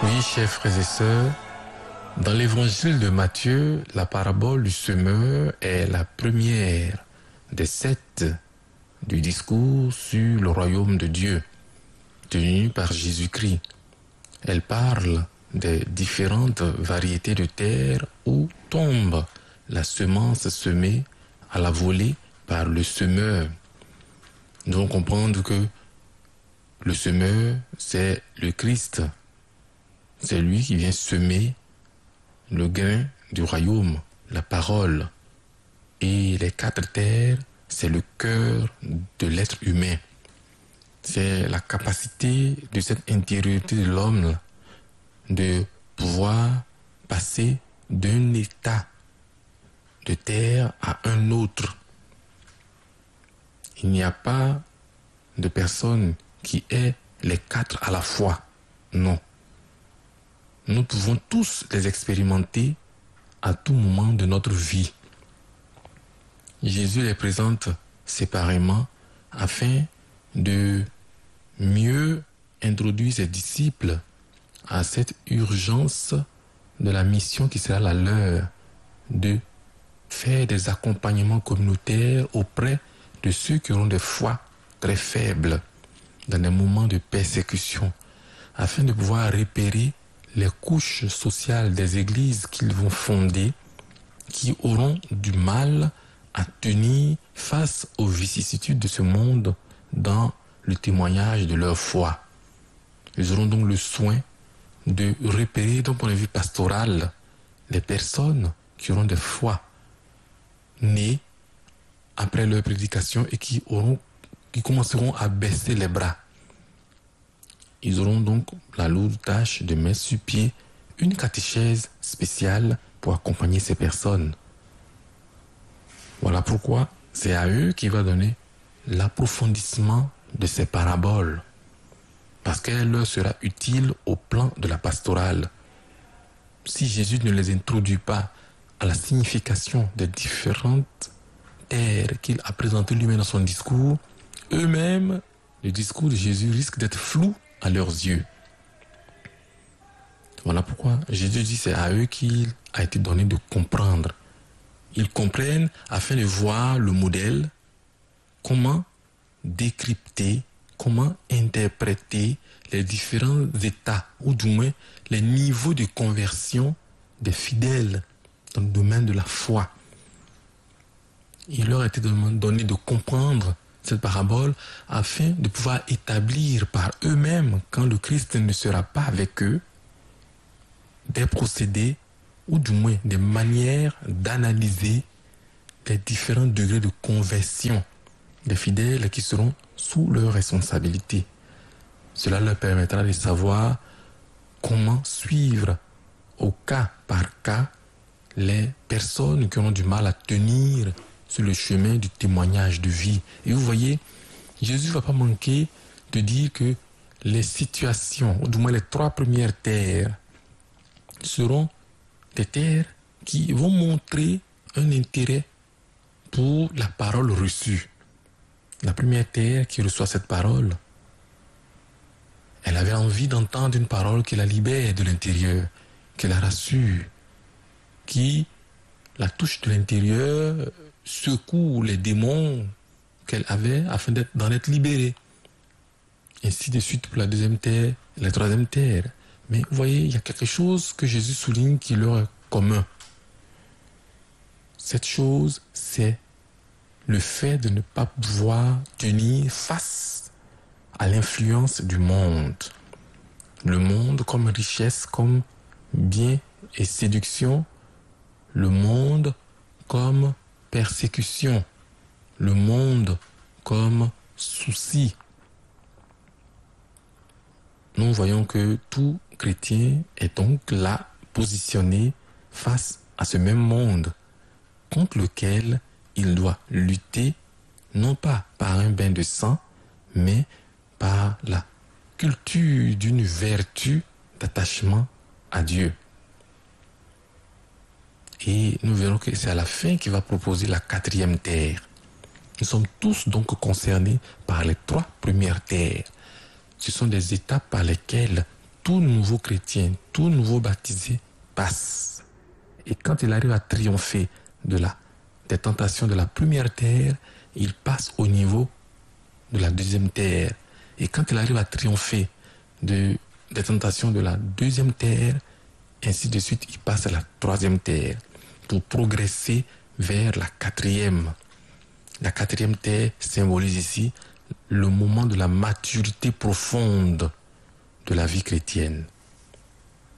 Oui, chers frères et sœurs, dans l'évangile de Matthieu, la parabole du semeur est la première des 7 du discours sur le royaume de Dieu, tenu par Jésus-Christ. Elle parle des différentes variétés de terre où tombe la semence semée à la volée par le semeur. Nous devons comprendre que le semeur, c'est le Christ. C'est lui qui vient semer le grain du royaume, la parole. Et les 4 terres, c'est le cœur de l'être humain. C'est la capacité de cette intériorité de l'homme de pouvoir passer d'un état de terre à un autre. Il n'y a pas de personne qui ait les 4 à la fois. Non. Nous pouvons tous les expérimenter à tout moment de notre vie. Jésus les présente séparément afin de mieux introduire ses disciples à cette urgence de la mission qui sera la leur, de faire des accompagnements communautaires auprès de ceux qui auront des foi très faibles dans des moments de persécution, afin de pouvoir repérer les couches sociales des églises qu'ils vont fonder, qui auront du mal à tenir face aux vicissitudes de ce monde dans le témoignage de leur foi. Ils auront donc le soin de repérer d'un point de vue pastoral les personnes qui auront des foi nées après leur prédication et qui commenceront à baisser les bras. Ils auront donc la lourde tâche de mettre sur pied une catéchèse spéciale pour accompagner ces personnes. Voilà pourquoi c'est à eux qu'il va donner l'approfondissement de ces paraboles, parce qu'elle leur sera utile au plan de la pastorale. Si Jésus ne les introduit pas à la signification des différentes terres qu'il a présentées lui-même dans son discours, eux-mêmes, le discours de Jésus risque d'être flou à leurs yeux. Voilà pourquoi Jésus dit c'est à eux qu'il a été donné de comprendre. Ils comprennent afin de voir le modèle, comment décrypter, comment interpréter les différents états, ou du moins les niveaux de conversion des fidèles dans le domaine de la foi. Il leur a été donné de comprendre cette parabole afin de pouvoir établir par eux-mêmes, quand le Christ ne sera pas avec eux, des procédés ou du moins des manières d'analyser les différents degrés de conversion des fidèles qui seront sous leur responsabilité. Cela leur permettra de savoir comment suivre au cas par cas les personnes qui auront du mal à tenir sur le chemin du témoignage de vie. Et vous voyez, Jésus ne va pas manquer de dire que les situations, ou du moins les 3 premières terres, seront des terres qui vont montrer un intérêt pour la parole reçue. La première terre qui reçoit cette parole, elle avait envie d'entendre une parole qui la libère de l'intérieur, qui la rassure, qui la touche de l'intérieur, secoue les démons qu'elle avait afin d'en être libérée. Ainsi de suite pour la 2e terre et la 3e terre. Mais vous voyez, il y a quelque chose que Jésus souligne qui leur est commun. Cette chose, c'est le fait de ne pas pouvoir tenir face à l'influence du monde. Le monde comme richesse, comme bien et séduction. Le monde comme persécution. Le monde comme souci. Nous voyons que tout chrétien est donc là positionné face à ce même monde contre lequel il doit lutter, non pas par un bain de sang, mais par la culture d'une vertu d'attachement à Dieu. Et nous verrons que c'est à la fin qu'il va proposer la 4e terre. Nous sommes tous donc concernés par les 3 premières terres. Ce sont des étapes par lesquelles tout nouveau chrétien, tout nouveau baptisé passe. Et quand il arrive à triompher des tentations de la première terre, il passe au niveau de la deuxième terre. Et quand il arrive à triompher des tentations de la deuxième terre, ainsi de suite, il passe à la troisième terre pour progresser vers la quatrième. La quatrième terre symbolise ici le moment de la maturité profonde de la vie chrétienne.